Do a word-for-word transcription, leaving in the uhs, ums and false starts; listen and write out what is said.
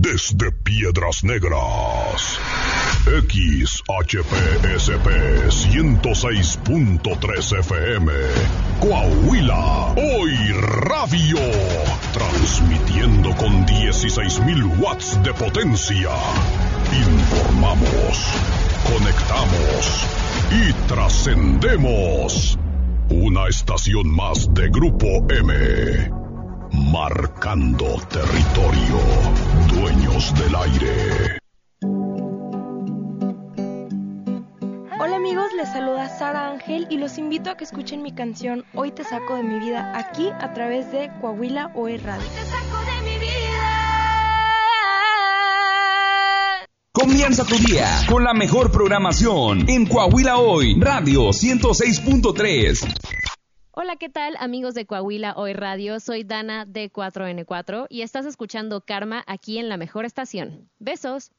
desde Piedras Negras. X H P S P ciento seis punto tres F M, Coahuila, hoy radio, transmitiendo con dieciséis mil watts de potencia. Informamos, conectamos y trascendemos. Una estación más de Grupo M, marcando territorio, dueños del aire. Hola amigos, les saluda Sara Ángel y los invito a que escuchen mi canción Hoy te saco de mi vida aquí a través de Coahuila Hoy Radio. Hoy te saco de mi vida. Comienza tu día con la mejor programación en Coahuila Hoy Radio ciento seis punto tres. Hola, ¿qué tal amigos de Coahuila Hoy Radio? Soy Dana de cuatro ene cuatro y estás escuchando Karma aquí en la mejor estación. Besos.